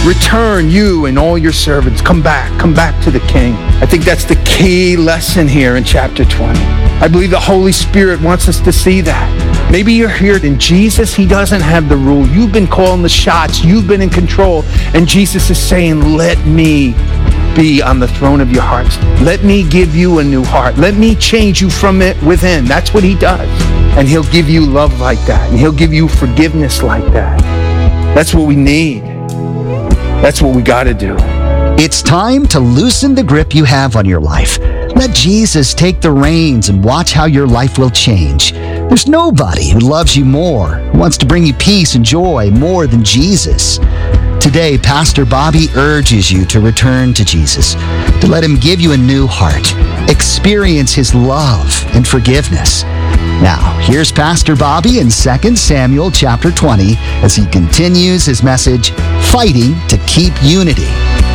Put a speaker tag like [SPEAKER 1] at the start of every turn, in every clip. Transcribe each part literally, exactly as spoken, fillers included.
[SPEAKER 1] Return, you and all your servants. Come back. Come back to the King. I think that's the key lesson here in chapter twenty. I believe the Holy Spirit wants us to see that. Maybe you're here and Jesus, he doesn't have the rule. You've been calling the shots. You've been in control. And Jesus is saying, let me be on the throne of your hearts. Let me give you a new heart. Let me change you from it within. That's what he does. And he'll give you love like that. And he'll give you forgiveness like that. That's what we need. That's what we got to do.
[SPEAKER 2] It's time to loosen the grip you have on your life. Let Jesus take the reins and watch how your life will change. There's nobody who loves you more, who wants to bring you peace and joy more than Jesus. Today, Pastor Bobby urges you to return to Jesus, to let him give you a new heart, experience his love and forgiveness. Now, here's Pastor Bobby in Second Samuel chapter twenty as he continues his message, Fighting to Keep Unity.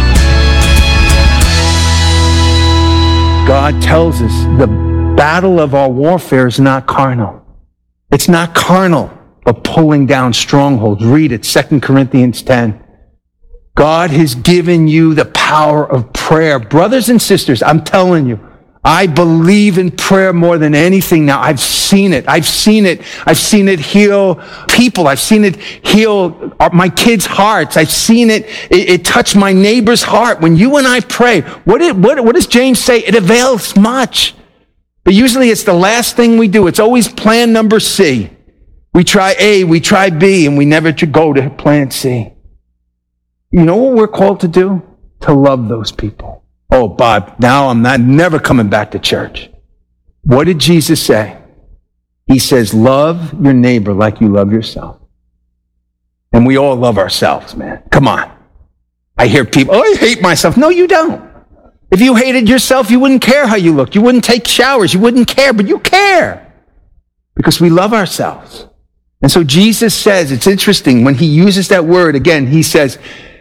[SPEAKER 1] God tells us the battle of our warfare is not carnal. It's not carnal, but pulling down strongholds. Read it, Second Corinthians ten. God has given you the power of prayer. Brothers and sisters, I'm telling you, I believe in prayer more than anything now. I've seen it. I've seen it. I've seen it heal people. I've seen it heal my kids' hearts. I've seen it. It, it touch my neighbor's heart. When you and I pray, what, it, what, what does James say? It avails much. But usually it's the last thing we do. It's always plan number C. We try A, we try B, and we never go to plan C. You know what we're called to do? To love those people. Oh, Bob, now I'm not never coming back to church. What did Jesus say? He says, love your neighbor like you love yourself. And we all love ourselves, man. Come on. I hear people, oh, I hate myself. No, you don't. If you hated yourself, you wouldn't care how you look. You wouldn't take showers. You wouldn't care, but you care because we love ourselves. And so Jesus says, it's interesting, when he uses that word, again, he says,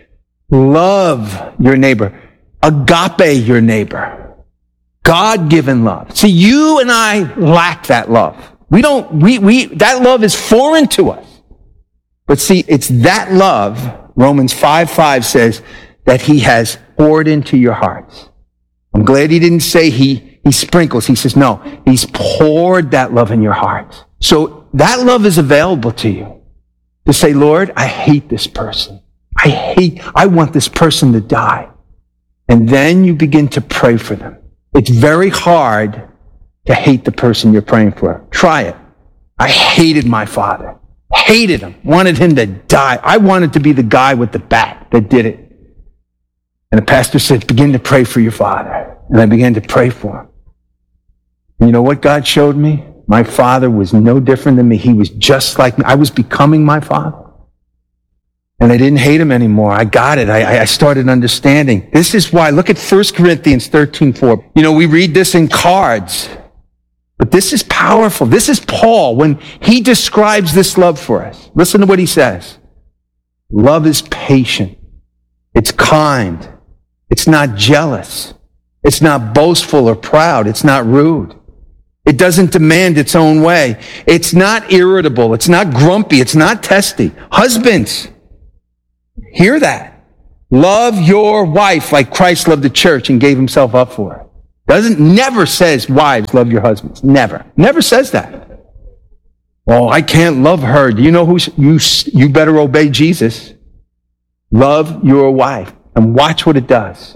[SPEAKER 1] love your neighbor. Agape your neighbor. God-given love. See, you and I lack that love. We don't, we, we, that love is foreign to us. But see, it's that love, Romans five five says, that he has poured into your hearts. I'm glad he didn't say he, he sprinkles. He says, no, he's poured that love in your hearts. So that love is available to you to say, Lord, I hate this person. I hate, I want this person to die. And then you begin to pray for them. It's very hard to hate the person you're praying for. Try it. I hated my father. Hated him. Wanted him to die. I wanted to be the guy with the bat that did it. And the pastor said, begin to pray for your father. And I began to pray for him. And you know what God showed me? My father was no different than me. He was just like me. I was becoming my father. And I didn't hate him anymore. I got it. I, I started understanding. This is why, look at First Corinthians thirteen four. You know, we read this in cards. But this is powerful. This is Paul when he describes this love for us. Listen to what he says. Love is patient. It's kind. It's not jealous. It's not boastful or proud. It's not rude. It doesn't demand its own way. It's not irritable. It's not grumpy. It's not testy. Husbands, hear that. Love your wife like Christ loved the church and gave himself up for her. Doesn't, never says, wives, love your husbands. Never. Never says that. Oh, I can't love her. Do you know who, you, you better obey Jesus. Love your wife and watch what it does.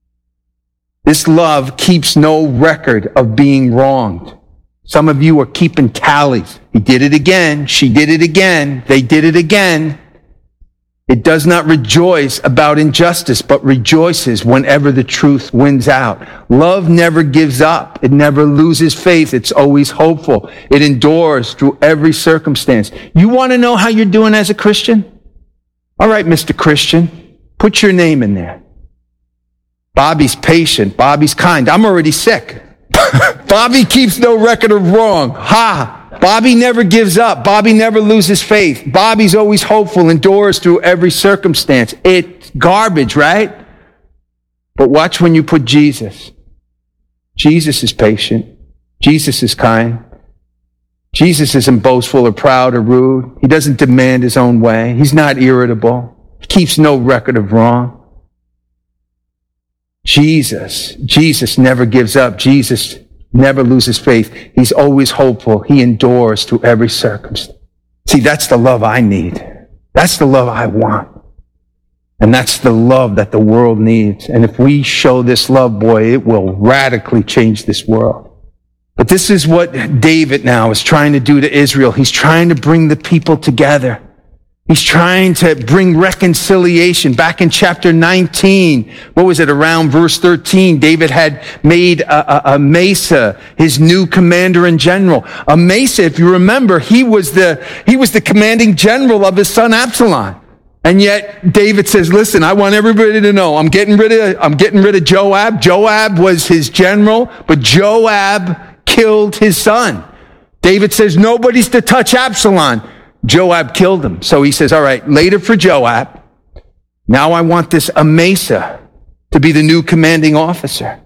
[SPEAKER 1] This love keeps no record of being wronged. Some of you are keeping tallies. He did it again. She did it again. They did it again. It does not rejoice about injustice, but rejoices whenever the truth wins out. Love never gives up. It never loses faith. It's always hopeful. It endures through every circumstance. You want to know how you're doing as a Christian? All right, Mister Christian, put your name in there. Bobby's patient. Bobby's kind. I'm already sick. Bobby keeps no record of wrong. Ha! Bobby never gives up. Bobby never loses faith. Bobby's always hopeful, endures through every circumstance. It's garbage, right? But watch when you put Jesus. Jesus is patient. Jesus is kind. Jesus isn't boastful or proud or rude. He doesn't demand his own way. He's not irritable. He keeps no record of wrong. Jesus, Jesus never gives up. Jesus never loses faith. He's always hopeful. He endures through every circumstance. See, that's the love I need. That's the love I want. And that's the love that the world needs. And if we show this love, boy, it will radically change this world. But this is what David now is trying to do to Israel. He's trying to bring the people together. He's trying to bring reconciliation. Back in chapter nineteen, what was it, around verse thirteen, David had made a, a, Amasa his new commander in general. Amasa, if you remember, he was the, he was the commanding general of his son Absalom. And yet David says, listen, I want everybody to know, I'm getting rid of, I'm getting rid of Joab. Joab was his general, but Joab killed his son. David says, nobody's to touch Absalom. Joab killed him. So he says, all right, later for Joab. Now I want this Amasa to be the new commanding officer.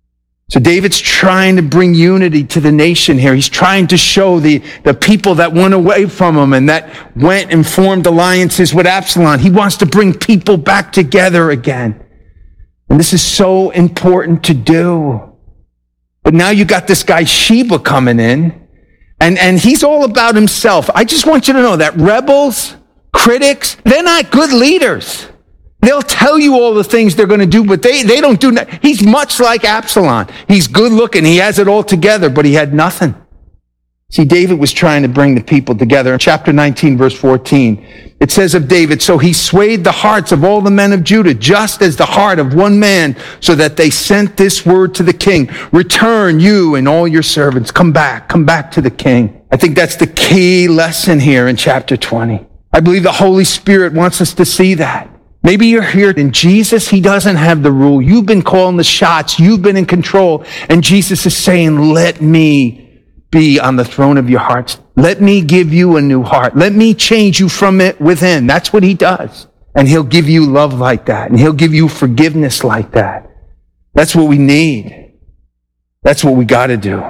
[SPEAKER 1] So David's trying to bring unity to the nation here. He's trying to show the, the people that went away from him and that went and formed alliances with Absalom. He wants to bring people back together again. And this is so important to do. But now you got this guy Sheba coming in. And, and he's all about himself. I just want you to know that rebels, critics, they're not good leaders. They'll tell you all the things they're going to do, but they, they don't do nothing. He's much like Absalom. He's good looking. He has it all together, but he had nothing. See, David was trying to bring the people together. In chapter nineteen, verse fourteen, it says of David, so he swayed the hearts of all the men of Judah, just as the heart of one man, so that they sent this word to the king. Return, you and all your servants. Come back. Come back to the king. I think that's the key lesson here in chapter twenty. I believe the Holy Spirit wants us to see that. Maybe you're here in Jesus. He doesn't have the rule. You've been calling the shots. You've been in control. And Jesus is saying, let me be on the throne of your hearts. Let me give you a new heart. Let me change you from it within. That's what he does. And he'll give you love like that. And he'll give you forgiveness like that. That's what we need. That's what we got to do.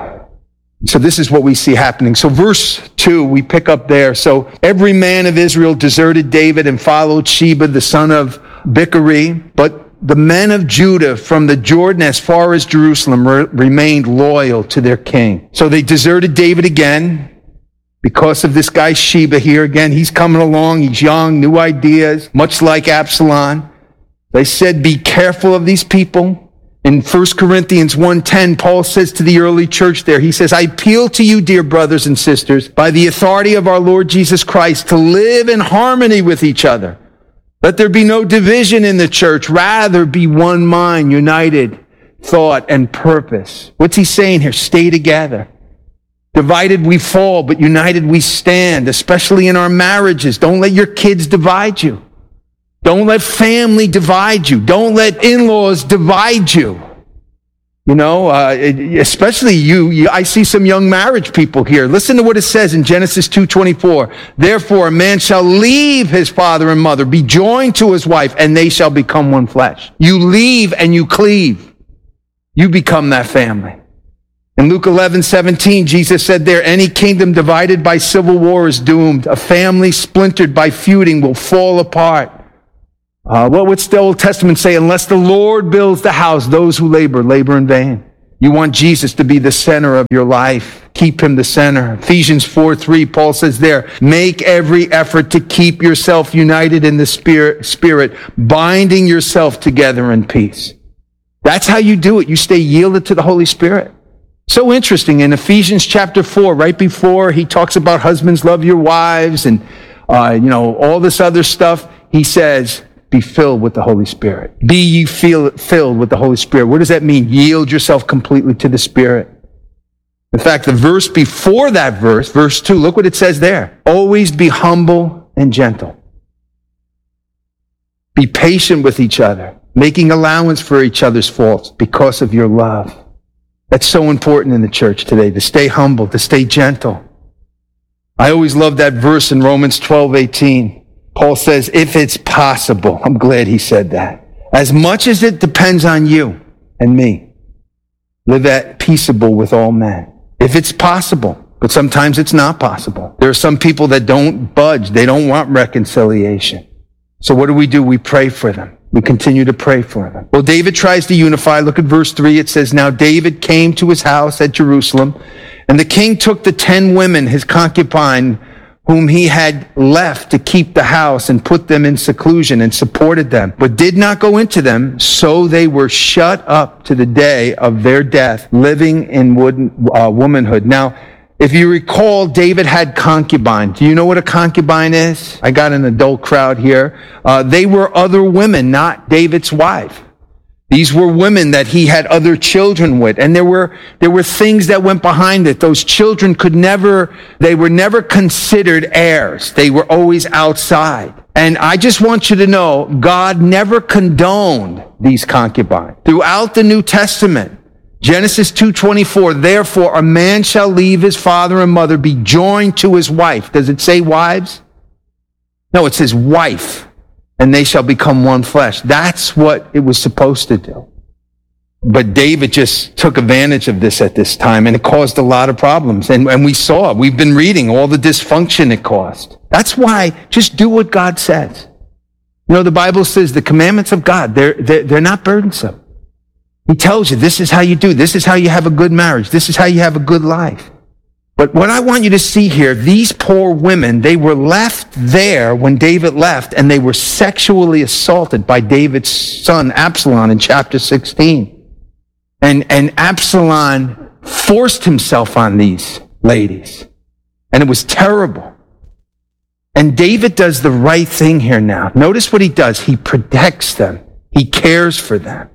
[SPEAKER 1] So this is what we see happening. So verse two, we pick up there. So every man of Israel deserted David and followed Sheba, the son of Bichri. But the men of Judah from the Jordan as far as Jerusalem re- remained loyal to their king. So they deserted David again because of this guy Sheba here. Again, he's coming along. He's young, new ideas, much like Absalom. They said, be careful of these people. In First Corinthians one ten, Paul says to the early church there, he says, I appeal to you, dear brothers and sisters, by the authority of our Lord Jesus Christ, to live in harmony with each other. Let there be no division in the church. Rather be one mind, united thought and purpose. What's he saying here? Stay together. Divided we fall, but united we stand, especially in our marriages. Don't let your kids divide you. Don't let family divide you. Don't let in-laws divide you. You know, uh, especially you, you, I see some young marriage people here. Listen to what it says in Genesis two twenty-four. Therefore, a man shall leave his father and mother, be joined to his wife, and they shall become one flesh. You leave and you cleave. You become that family. In Luke eleven seventeen, Jesus said there, any kingdom divided by civil war is doomed. A family splintered by feuding will fall apart. Uh, what would the Old Testament say? Unless the Lord builds the house, those who labor, labor in vain. You want Jesus to be the center of your life. Keep him the center. Ephesians four three, Paul says there, make every effort to keep yourself united in the spirit, spirit, binding yourself together in peace. That's how you do it. You stay yielded to the Holy Spirit. So interesting. In Ephesians chapter four, right before he talks about husbands, love your wives, and uh, you know all this other stuff, he says, be filled with the Holy Spirit. Be ye feel, filled with the Holy Spirit. What does that mean? Yield yourself completely to the Spirit. In fact, the verse before that verse, verse two, look what it says there. Always be humble and gentle. Be patient with each other, making allowance for each other's faults because of your love. That's so important in the church today, to stay humble, to stay gentle. I always love that verse in Romans twelve eighteen. Paul says, if it's possible, I'm glad he said that. As much as it depends on you and me, live at peaceable with all men. If it's possible, but sometimes it's not possible. There are some people that don't budge. They don't want reconciliation. So what do we do? We pray for them. We continue to pray for them. Well, David tries to unify. Look at verse three. It says, now David came to his house at Jerusalem, and the king took the ten women, his concubine, whom he had left to keep the house, and put them in seclusion and supported them, but did not go into them. So they were shut up to the day of their death, living in wood, uh, womanhood. Now, if you recall, David had concubines. Do you know what a concubine is? I got an adult crowd here. Uh, they were other women, not David's wife. These were women that he had other children with. And there were, there were things that went behind it. Those children could never, they were never considered heirs. They were always outside. And I just want you to know, God never condoned these concubines. Throughout the New Testament, Genesis two twenty-four, therefore a man shall leave his father and mother, be joined to his wife. Does it say wives? No, it says wife, and they shall become one flesh. That's what it was supposed to do. But David just took advantage of this at this time, and it caused a lot of problems. And, and we saw, we've been reading all the dysfunction it caused. That's why just do what God says. You know, the Bible says the commandments of God, they're, they're, they're not burdensome. He tells you, this is how you do. This is how you have a good marriage. This is how you have a good life. But what I want you to see here, these poor women, they were left there when David left, and they were sexually assaulted by David's son, Absalom, in chapter sixteen. And, and Absalom forced himself on these ladies. And it was terrible. And David does the right thing here now. Notice what he does. He protects them. He cares for them.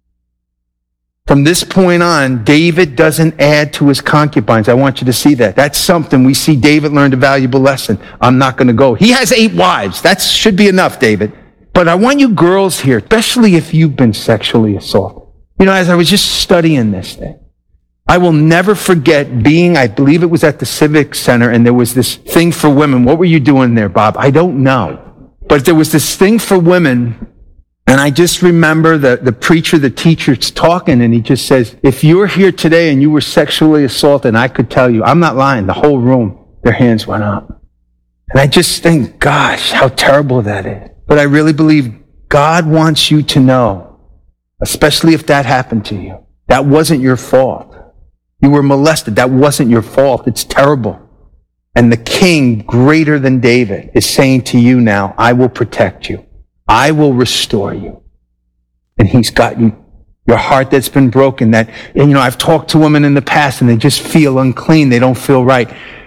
[SPEAKER 1] From this point on, David doesn't add to his concubines. I want you to see that. That's something we see David learned a valuable lesson. I'm not going to go. He has eight wives. That should be enough, David. But I want you girls here, especially if you've been sexually assaulted. You know, as I was just studying this thing, I will never forget being, I believe it was at the Civic Center, and there was this thing for women. What were you doing there, Bob? I don't know. But there was this thing for women. And I just remember the, the preacher, the teacher's talking, and he just says, if you're here today and you were sexually assaulted, I could tell you, I'm not lying, the whole room, their hands went up. And I just think, gosh, how terrible that is. But I really believe God wants you to know, especially if that happened to you, that wasn't your fault. You were molested. That wasn't your fault. It's terrible. And the king, greater than David, is saying to you now, I will protect you. I will restore you. And he's got you, your heart that's been broken. That, and you know, I've talked to women in the past and they just feel unclean. They don't feel right.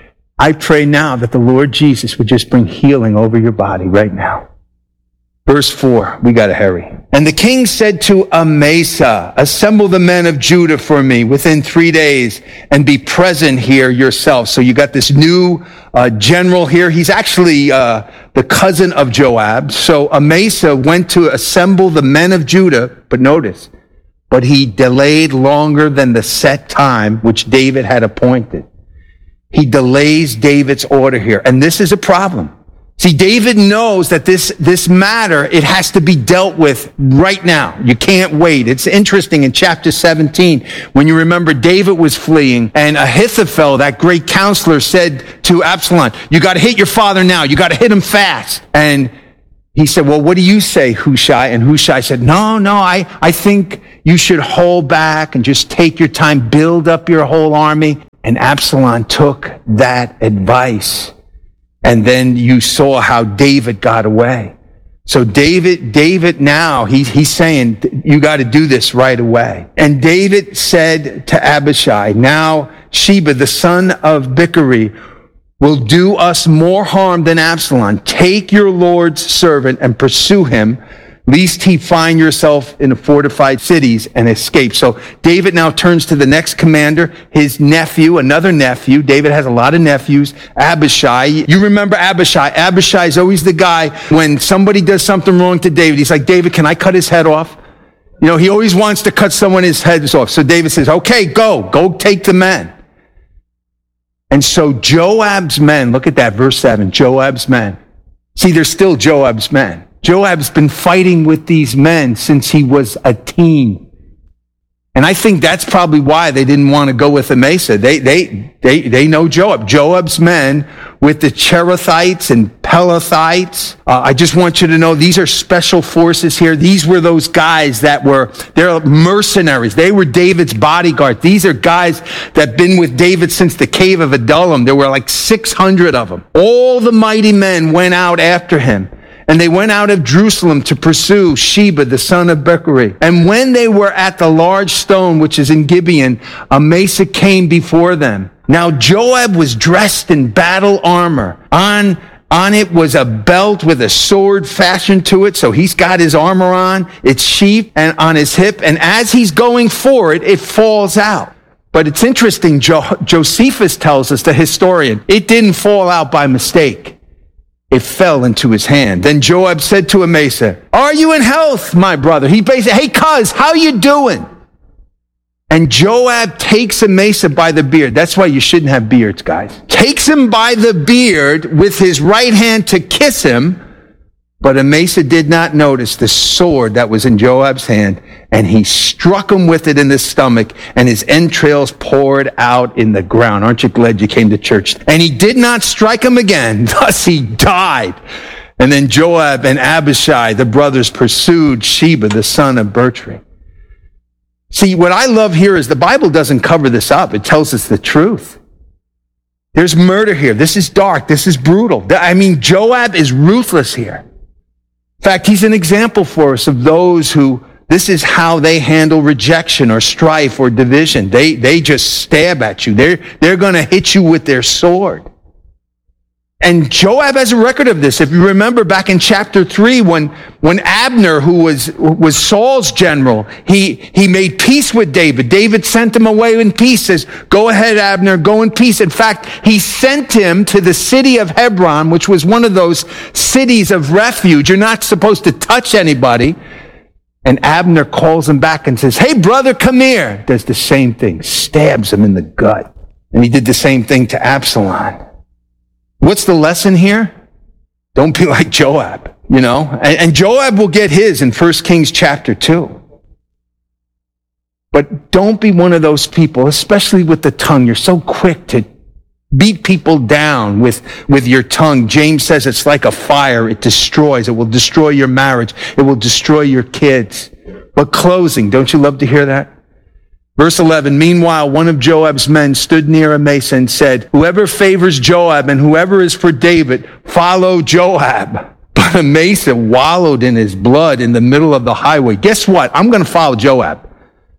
[SPEAKER 1] I pray now that the Lord Jesus would just bring healing over your body right now. Verse four, we got to hurry. And the king said to Amasa, assemble the men of Judah for me within three days and be present here yourself. So you got this new uh, general here. He's actually uh, the cousin of Joab. So Amasa went to assemble the men of Judah, but notice, but he delayed longer than the set time which David had appointed. He delays David's order here. And this is a problem. See, David knows that this, this matter, it has to be dealt with right now. You can't wait. It's interesting in chapter seventeen, when you remember David was fleeing, and Ahithophel, that great counselor, said to Absalom, you got to hit your father now. You got to hit him fast. And he said, well, what do you say, Hushai? And Hushai said, no, no, I, I think you should hold back and just take your time, build up your whole army. And Absalom took that advice. And then you saw how David got away. So David, David now, he's, he's saying, you got to do this right away. And David said to Abishai, now Sheba, the son of Bichri, will do us more harm than Absalom. Take your Lord's servant and pursue him, lest he find yourself in the fortified cities and escape. So David now turns to the next commander, his nephew, another nephew. David has a lot of nephews, Abishai. You remember Abishai. Abishai is always the guy, when somebody does something wrong to David, he's like, David, can I cut his head off? You know, he always wants to cut someone's head off. So David says, okay, go, go take the men. And so Joab's men, look at that, verse seven, Joab's men. See, they're still Joab's men. Joab's been fighting with these men since he was a teen. And I think that's probably why they didn't want to go with Amasa. They, they, they, they know Joab. Joab's men with the Cherethites and Pelethites. Uh, I just want you to know these are special forces here. These were those guys that were, they're mercenaries. They were David's bodyguard. These are guys that have been with David since the cave of Adullam. There were like six hundred of them. All the mighty men went out after him. And they went out of Jerusalem to pursue Sheba, the son of Bichri. And when they were at the large stone, which is in Gibeon, Amasa came before them. Now Joab was dressed in battle armor. On, on it was a belt with a sword fashioned to it. So he's got his armor on. It's sheathed and on his hip. And as he's going forward, it falls out. But it's interesting, jo- Josephus tells us, the historian, it didn't fall out by mistake. It fell into his hand. Then Joab said to Amasa, "Are you in health, my brother?" He basically, "Hey, cuz, how you doing?" And Joab takes Amasa by the beard. That's why you shouldn't have beards, guys. Takes him by the beard with his right hand to kiss him. But Amasa did not notice the sword that was in Joab's hand, and he struck him with it in the stomach, and his entrails poured out in the ground. Aren't you glad you came to church? And he did not strike him again, thus he died. And then Joab and Abishai, the brothers, pursued Sheba, the son of Bichri. See, what I love here is the Bible doesn't cover this up. It tells us the truth. There's murder here. This is dark. This is brutal. I mean, Joab is ruthless here. In fact, he's an example for us of those who, this is how they handle rejection or strife or division. They, they just stab at you. They're, they're going to hit you with their sword. And Joab has a record of this. If you remember back in chapter three, when, when Abner, who was, was Saul's general, he, he made peace with David. David sent him away in peace, says, "Go ahead, Abner, go in peace." In fact, he sent him to the city of Hebron, which was one of those cities of refuge. You're not supposed to touch anybody. And Abner calls him back and says, "Hey, brother, come here." Does the same thing, stabs him in the gut. And he did the same thing to Absalom. What's the lesson here? Don't be like Joab, you know? And, and Joab will get his in First Kings chapter two. But don't be one of those people, especially with the tongue. You're so quick to beat people down with, with your tongue. James says it's like a fire. It destroys. It will destroy your marriage. It will destroy your kids. But closing, don't you love to hear that? Verse eleven, meanwhile, one of Joab's men stood near Amasa and said, "Whoever favors Joab and whoever is for David, follow Joab." But Amasa wallowed in his blood in the middle of the highway. Guess what? I'm going to follow Joab.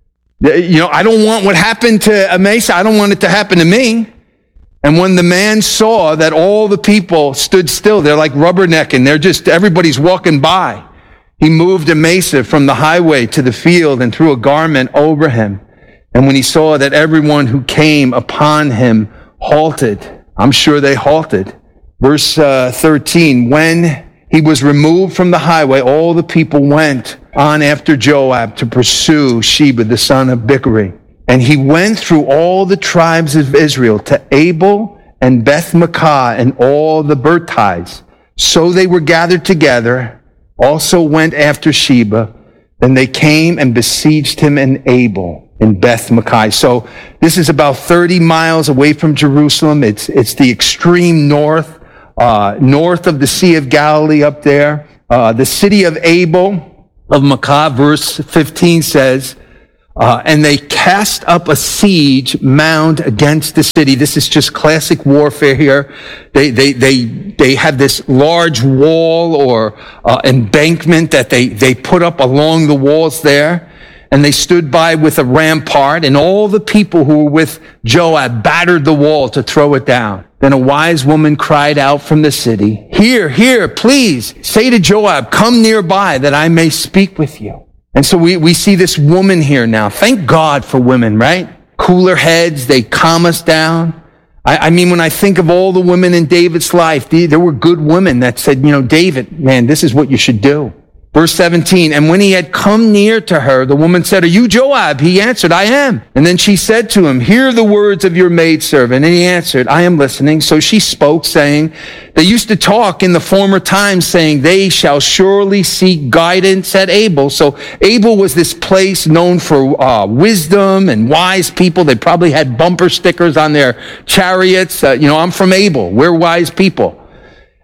[SPEAKER 1] You know, I don't want what happened to Amasa. I don't want it to happen to me. And when the man saw that all the people stood still, they're like rubbernecking. They're just, everybody's walking by. He moved Amasa from the highway to the field and threw a garment over him. And when he saw that everyone who came upon him halted, I'm sure they halted. Verse uh, thirteen, when he was removed from the highway, all the people went on after Joab to pursue Sheba, the son of Bichri. And he went through all the tribes of Israel to Abel and Beth-Makkah and all the Bertites. So they were gathered together, also went after Sheba. Then they came and besieged him in Abel, in Beth-Makkah. So this is about thirty miles away from Jerusalem. It's, it's the extreme north, uh, north of the Sea of Galilee up there. Uh, the city of Abel of Makkah, verse fifteen says, Uh, and they cast up a siege mound against the city. This is just classic warfare here. They they they they have this large wall or uh, embankment that they they put up along the walls there, and they stood by with a rampart. And all the people who were with Joab battered the wall to throw it down. Then a wise woman cried out from the city, "Here, here, please say to Joab, come nearby that I may speak with you." And so we, we see this woman here now. Thank God for women, right? Cooler heads, they calm us down. I, I mean, when I think of all the women in David's life, the, there were good women that said, you know, David, man, this is what you should do. Verse seventeen, and when he had come near to her, the woman said, "Are you Joab?" He answered, "I am." And then she said to him, "Hear the words of your maidservant." And he answered, "I am listening." So she spoke, saying, "They used to talk in the former times, saying, they shall surely seek guidance at Abel." So Abel was this place known for uh, wisdom and wise people. They probably had bumper stickers on their chariots. Uh, you know, I'm from Abel. We're wise people.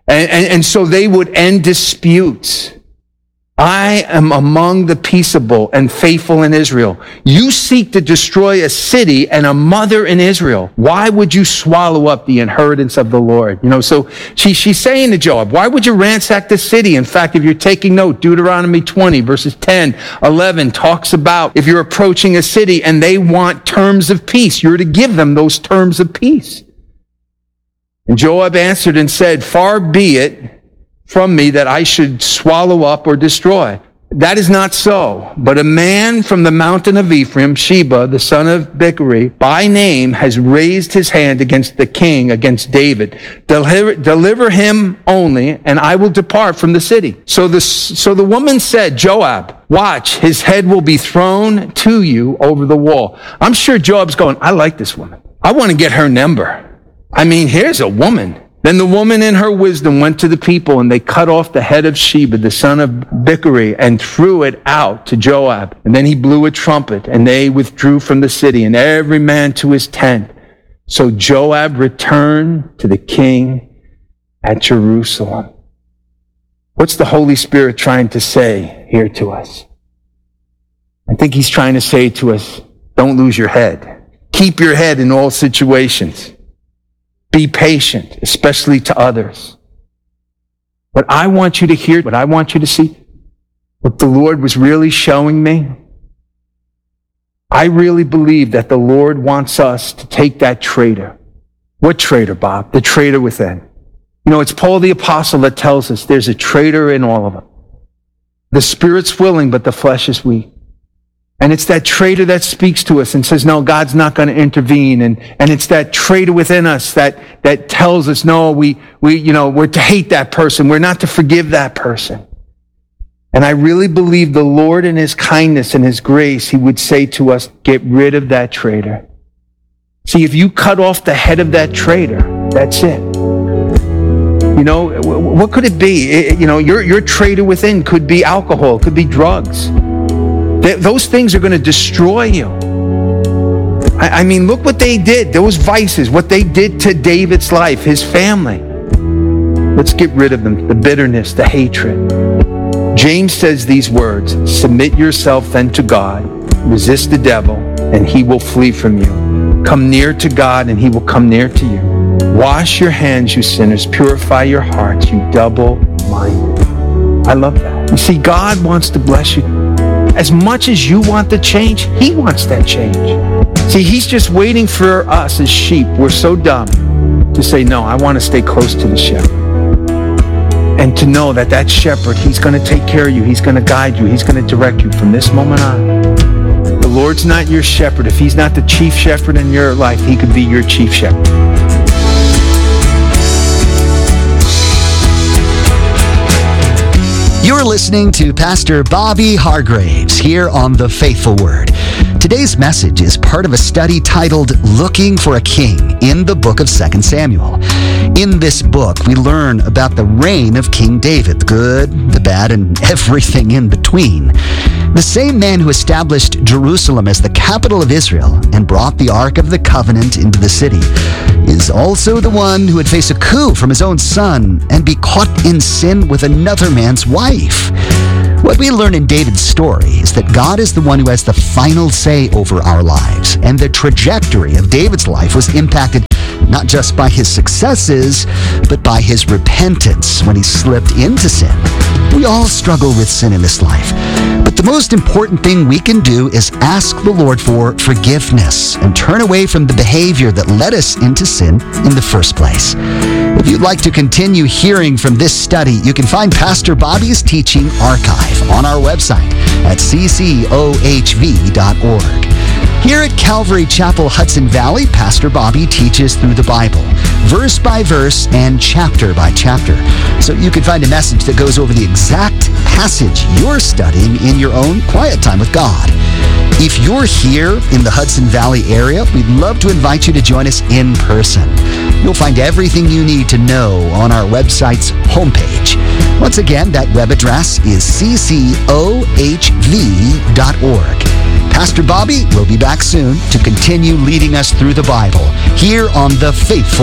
[SPEAKER 1] And, and, and so they would end disputes. I am among the peaceable and faithful in Israel. You seek to destroy a city and a mother in Israel. Why would you swallow up the inheritance of the Lord? You know, so she, she's saying to Joab, why would you ransack the city? In fact, if you're taking note, Deuteronomy twenty, verses ten, eleven talks about if you're approaching a city and they want terms of peace, you're to give them those terms of peace. And Joab answered and said, far be it from me that I should swallow up or destroy. That is not so. But a man from the mountain of Ephraim, Sheba, the son of Bichri, by name, has raised his hand against the king, against David. Deliver, deliver him only, and I will depart from the city. So the, so the woman said, Joab, watch, his head will be thrown to you over the wall. I'm sure Joab's going, I like this woman. I want to get her number. I mean, here's a woman. Then the woman in her wisdom went to the people, and they cut off the head of Sheba, the son of Bichri, and threw it out to Joab. And then he blew a trumpet, and they withdrew from the city, and every man to his tent. So Joab returned to the king at Jerusalem. What's the Holy Spirit trying to say here to us? I think he's trying to say to us, don't lose your head. Keep your head in all situations. Be patient, especially to others. What I want you to hear, what I want you to see, what the Lord was really showing me, I really believe that the Lord wants us to take that traitor. What traitor, Bob? The traitor within. You know, it's Paul the Apostle that tells us there's a traitor in all of them. The spirit's willing, but the flesh is weak. And it's that traitor that speaks to us and says, no, God's not going to intervene. And, and it's that traitor within us that, that tells us, no, we, we, you know, we're to hate that person. We're not to forgive that person. And I really believe the Lord in his kindness and his grace, he would say to us, get rid of that traitor. See, if you cut off the head of that traitor, that's it. You know, what could it be? It, you know, your, your traitor within could be alcohol, could be drugs. Those things are going to destroy you. I, I mean, look what they did. Those vices, what they did to David's life, his family. Let's get rid of them. The bitterness, the hatred. James says these words, submit yourself then to God, resist the devil, and he will flee from you. Come near to God, and he will come near to you. Wash your hands, you sinners. Purify your hearts, you double-minded. I love that. You see, God wants to bless you. As much as you want the change, he wants that change. See, he's just waiting for us as sheep. We're so dumb to say, no, I want to stay close to the shepherd. And to know that that shepherd, he's going to take care of you. He's going to guide you. He's going to direct you from this moment on. The Lord's not your shepherd. If he's not the chief shepherd in your life, he could be your chief shepherd.
[SPEAKER 2] You're listening to Pastor Bobby Hargraves here on The Faithful Word. Today's message is part of a study titled Looking for a King in the book of Second Samuel. In this book, we learn about the reign of King David, the good, the bad, and everything in between. The same man who established Jerusalem as the capital of Israel and brought the Ark of the Covenant into the city is also the one who would face a coup from his own son and be caught in sin with another man's wife. What we learn in David's story is that God is the one who has the final say over our lives, and the trajectory of David's life was impacted not just by his successes, but by his repentance when he slipped into sin. We all struggle with sin in this life, but the most important thing we can do is ask the Lord for forgiveness and turn away from the behavior that led us into sin in the first place. If you'd like to continue hearing from this study, you can find Pastor Bobby's teaching archive on our website at c c o h v dot org. Here at Calvary Chapel, Hudson Valley, Pastor Bobby teaches through the Bible, verse by verse and chapter by chapter, so you can find a message that goes over the exact passage you're studying in your own quiet time with God. If you're here in the Hudson Valley area, we'd love to invite you to join us in person. You'll find everything you need to know on our website's homepage. Once again, that web address is c c o h v dot org. Pastor Bobby will be back soon to continue leading us through the Bible here on The Faithful